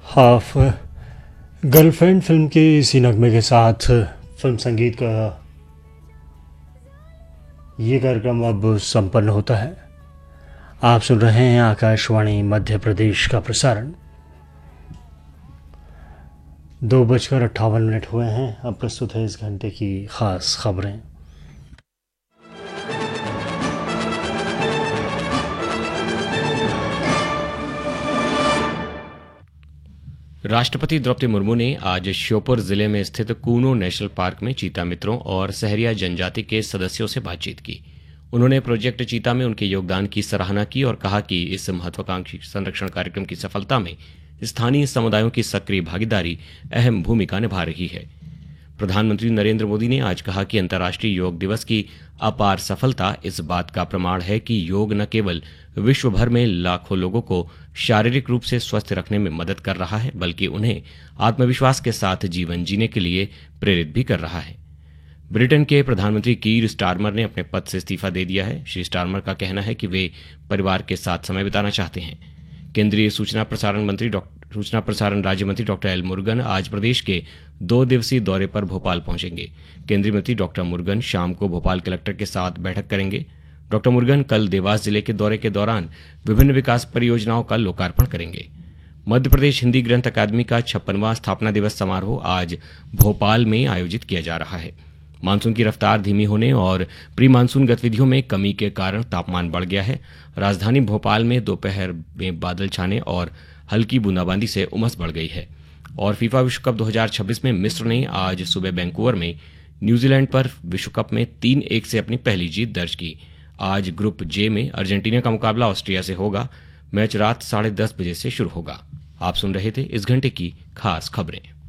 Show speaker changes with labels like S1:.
S1: Half girlfriend film के इसी नगमे के साथ फिल्म संगीत का ये कार्यक्रम अब संपन्न होता है। आप सुन रहे हैं आकाशवाणी मध्य प्रदेश का प्रसारण। 2:58 हुए हैं। अब प्रस्तुत है इस घंटे की खास खबरें।
S2: राष्ट्रपति द्रौपदी मुर्मू ने आज श्योपुर जिले में स्थित कूनो नेशनल पार्क में चीता मित्रों और सहरिया जनजाति के सदस्यों से बातचीत की। उन्होंने प्रोजेक्ट चीता में उनके योगदान की सराहना की और कहा कि इस महत्वाकांक्षी संरक्षण कार्यक्रम की सफलता में स्थानीय समुदायों की सक्रिय भागीदारी अहम भूमिका निभा रही है। प्रधानमंत्री नरेंद्र मोदी ने आज कहा कि अंतर्राष्ट्रीय योग दिवस की अपार सफलता इस बात का प्रमाण है कि योग न केवल विश्व भर में लाखों लोगों को शारीरिक रूप से स्वस्थ रखने में मदद कर रहा है, बल्कि उन्हें आत्मविश्वास के साथ जीवन जीने के लिए प्रेरित भी कर रहा है। ब्रिटेन के प्रधानमंत्री कीर स्टारमर ने अपने पद से इस्तीफा दे दिया है। श्री स्टारमर का कहना है कि वे परिवार के साथ समय बिताना चाहते हैं। केंद्रीय सूचना प्रसारण राज्य मंत्री डॉक्टर एल मुरुगन आज प्रदेश के 2 दिवसीय दौरे पर भोपाल पहुंचेंगे। केंद्रीय मंत्री डॉक्टर मुरुगन शाम को भोपाल कलेक्टर के साथ बैठक करेंगे। डॉक्टर मुरुगन कल देवास जिले के दौरे के दौरान विभिन्न विकास परियोजनाओं का लोकार्पण करेंगे। मध्य प्रदेश हिंदी ग्रंथ अकादमी का 56वां स्थापना दिवस समारोह आज भोपाल में आयोजित किया जा रहा है। मानसून की रफ्तार धीमी होने और प्री मानसून गतिविधियों में कमी के कारण तापमान बढ़ गया है। राजधानी भोपाल में दोपहर में बादल छाने और हल्की बूंदाबांदी से उमस बढ़ गई है। और फीफा विश्व कप 2026 में मिस्र ने आज सुबह वैंकूवर में न्यूजीलैंड पर विश्व कप में 3-1 से अपनी पहली जीत दर्ज की। आज ग्रुप जे में अर्जेंटीना का मुकाबला ऑस्ट्रिया से होगा। मैच रात 10:30 बजे से शुरू होगा। आप सुन रहे थे इस घंटे की खास खबरें।